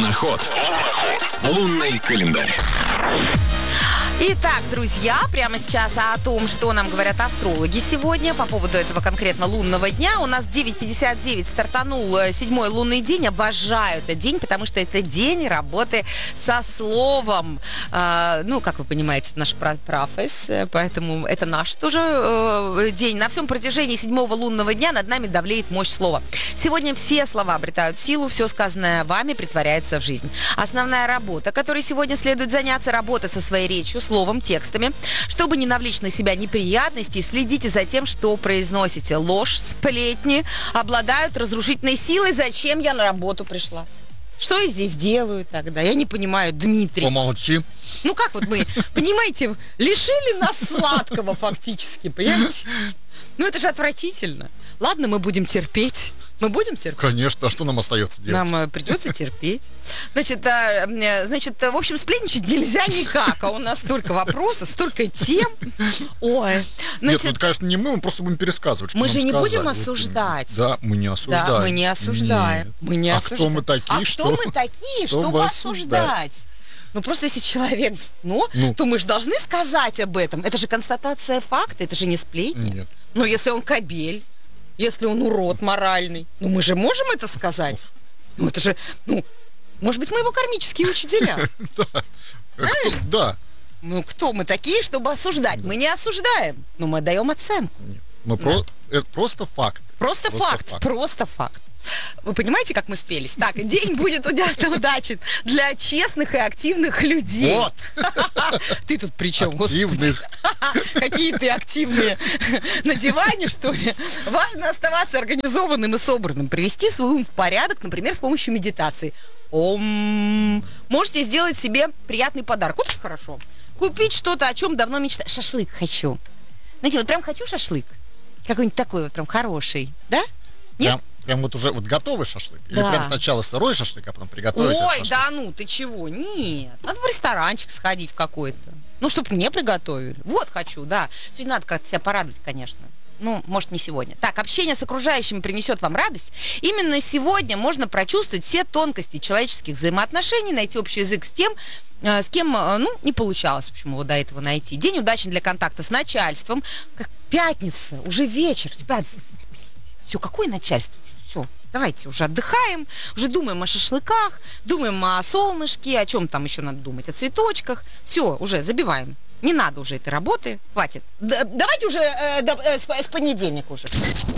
Луноход. Лунный календарь. Итак, друзья, прямо сейчас о том, что нам говорят астрологи сегодня по поводу этого конкретно лунного дня. У нас в 9:59 стартанул 7-й лунный день. Обожаю этот день, потому что это день работы со словом. Как вы понимаете, это наш профессия, поэтому это наш тоже день. На всем протяжении 7-го лунного дня над нами давлеет мощь слова. Сегодня все слова обретают силу, все сказанное вами притворяется в жизнь. Основная работа, которой сегодня следует заняться, работа со своей речью, словом, текстами. Чтобы не навлечь на себя неприятности, следите за тем, что произносите. Ложь, сплетни обладают разрушительной силой. Зачем я на работу пришла? Что я здесь делаю тогда? Я не понимаю, Дмитрий. Помолчи. Ну как вот мы, понимаете, лишили нас сладкого фактически, понимаете? Ну это же отвратительно. Ладно, мы будем терпеть. Мы будем терпеть? Конечно, а что нам остается делать? Нам придется терпеть. Значит, в общем, сплетничать нельзя никак, а у нас столько вопросов, столько тем. Ой. Нет, это, конечно, не мы просто будем пересказывать, что мы нам же не сказали. будем осуждать. Да, мы не осуждаем. Да, мы не осуждаем. Нет. Мы не осуждаем. Кто мы такие, кто мы такие, чтобы осуждать? Ну, просто если человек, то мы же должны сказать об этом. Это же констатация факта, это же не сплетни. Нет. Но если он кобель, если он урод моральный, мы же можем это сказать? Это же, может быть, мы его кармические учителя. Да. Кто мы такие, чтобы осуждать? Мы не осуждаем, но мы даем оценку. Это просто факт. Просто факт. Вы понимаете, как мы спелись? Так, день будет удачен для честных и активных людей. Вот. Ты тут при чем? Активных. Какие ты активные? На диване, что ли? Важно оставаться организованным и собранным. Привести свой ум в порядок, например, с помощью медитации. Можете сделать себе приятный подарок. Очень хорошо. Купить что-то, о чем давно мечтаю. Шашлык хочу. Знаете, вот прям хочу шашлык. Какой-нибудь такой вот прям хороший. Да? Нет? Прям вот уже готовый шашлык? Да. Или прям сначала сырой шашлык, а потом приготовить Ой, шашлык? ты чего? Нет. Надо в ресторанчик сходить в какой-то. Чтобы мне приготовили. Вот хочу, да. Сегодня надо как-то себя порадовать, конечно. Может, не сегодня. Так, общение с окружающими принесет вам радость. Именно сегодня можно прочувствовать все тонкости человеческих взаимоотношений, найти общий язык с тем, с кем, не получалось, в общем, его до этого найти. День удачен для контакта с начальством. Как пятница, уже вечер. Ребят, все, какое начальство? Все, давайте уже отдыхаем, уже думаем о шашлыках, думаем о солнышке, о чем там еще надо думать, о цветочках. Все, уже забиваем. Не надо уже этой работы, хватит. Давайте уже с понедельника уже.